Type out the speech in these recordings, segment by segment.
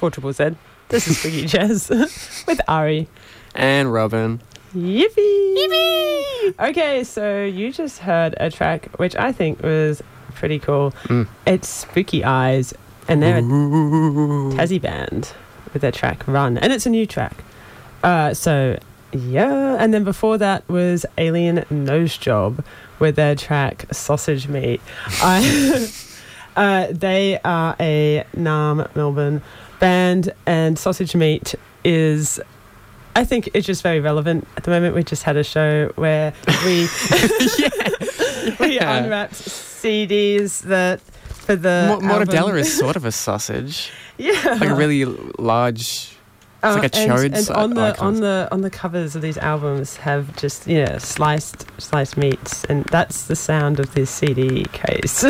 4ZZZ. This is Spooky Jazz with Ari. And Robin. Yippee! Yippee! Okay, so you just heard a track which I think was pretty cool. It's Spooky Eyes, and they're a Tassie band with their track Run, and it's a new track. So yeah, and then before that was Alien Nose Job with their track Sausage Meat. They are a Melbourne band, and Sausage Meat is, I think it's just very relevant at the moment. We just had a show where we we unwrapped CDs that for the Mortadella is sort of a sausage. Yeah, like a really large. It's like a chode. And on the covers of these albums have just sliced meats, and that's the sound of this CD case.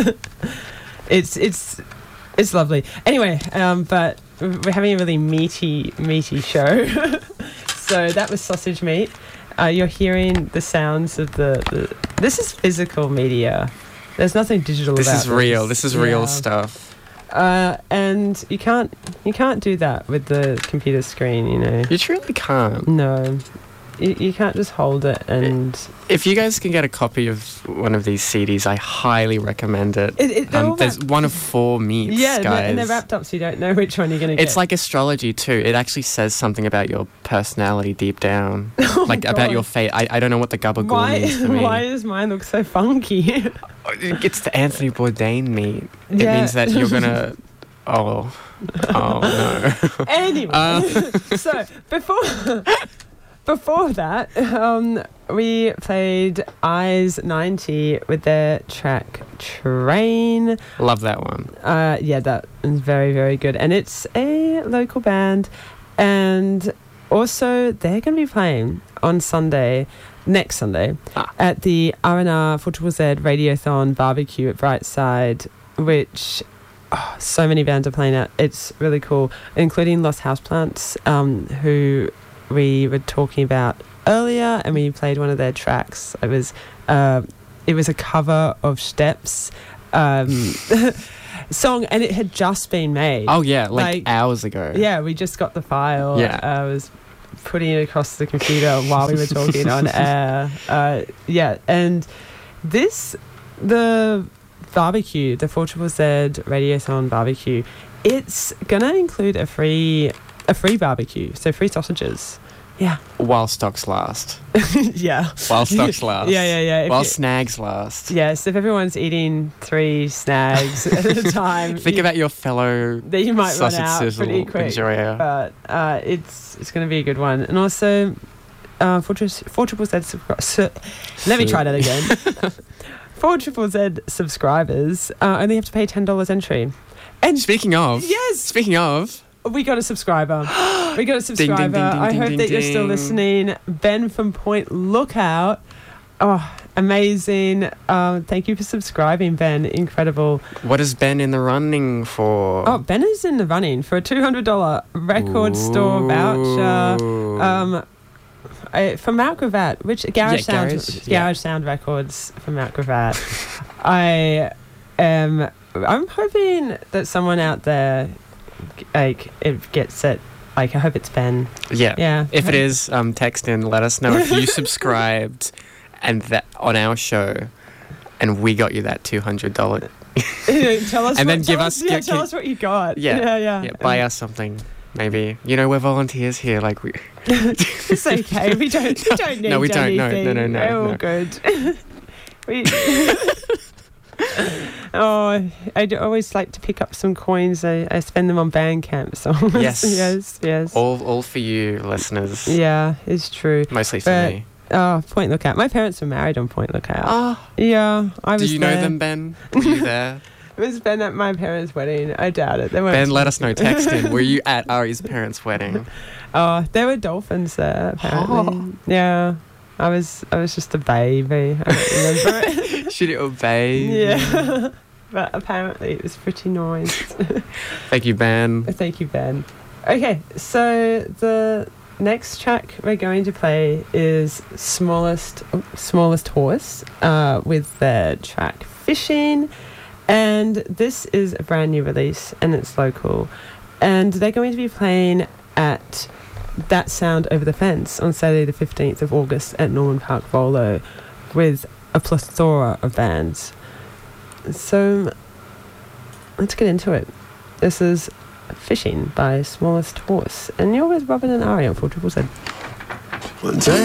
It's lovely. Anyway, but we're having a really meaty show. So that was Sausage Meat. You're hearing the sounds of the this is physical media. There's nothing digital about this. This is real stuff. And you can't do that with the computer screen, you know. You truly can't. No. You can't just hold it and... If you guys can get a copy of one of these CDs, I highly recommend it. There's one of 4 meats, guys. And they're wrapped up so you don't know which one you're going to get. It's like astrology too. It actually says something about your personality deep down. About your fate. I don't know what the gabagool means for me. Why does mine look so funky? It's the Anthony Bourdain meat. It means that you're going to... Oh no. Anyway, so before that, we played Eyes 90 with their track Train. Love that one. That is very, very good. And it's a local band. And also, they're going to be playing on next Sunday, at the R&R 4ZZZ Radiothon Barbecue at Brightside, which... so many bands are playing it. It's really cool, including Lost Houseplants, who we were talking about earlier, and we played one of their tracks. It was a cover of Steps song, and it had just been made. Oh yeah, like hours ago. Yeah, we just got the file. Yeah, I was putting it across the computer while we were talking on air. And the barbecue, the 4ZZZ Radiothon barbecue, it's gonna include a free barbecue, so free sausages. Yeah. While stocks last. Yeah. While stocks last. Yeah. While snags last. Yes, if everyone's eating 3 snags at a time, think about your fellow. That you might run out pretty quick. Enjoyer. But it's going to be a good one, and also 4ZZZ. Let me try that again. 4ZZZ subscribers only have to pay $10 entry. And speaking of, we got a subscriber. Ding, ding, ding, I hope that you're still listening. Ben from Point Lookout. Oh, amazing. Thank you for subscribing, Ben. Incredible. What is Ben in the running for? Oh, Ben is in the running for a $200 record store voucher. From Mount Gravatt, which Garage Sound Records from Mount Gravatt. I'm hoping that someone out there it gets it. I hope it's Ben. Yeah. If it is, text in. Let us know if you subscribed and that on our show, and we got you that $200. Tell us. And then tell us what you got. Yeah. Buy us something. Maybe. We're volunteers here. Like we. It's okay. We don't need. No, we don't. Anything. No. We're all good. I always like to pick up some coins. I spend them on Bandcamp songs. Yes. All for you, listeners. Yeah, it's true. Mostly for me. Oh, Point Lookout. My parents were married on Point Lookout. Oh. Yeah, I was. Do you know them, Ben? Were you there? It was Ben at my parents' wedding. I doubt it. Ben, let us know. Text in. Were you at Ari's parents' wedding? Oh, there were dolphins there, apparently. Oh. Yeah. I was just a baby. I don't remember it. Should it obey? Yeah. But apparently it was pretty nice. Thank you, Ben. Thank you, Ben. Okay, so the next track we're going to play is Smallest Horse with their track Fishing. And this is a brand new release, and it's local. And they're going to be playing at That Sound Over the Fence on Saturday the 15th of August at Norman Park Volo with a plethora of bands. So let's get into it. This is Fishing by Smallest Horse, and you're with Robin and Ari on 4ZZZ.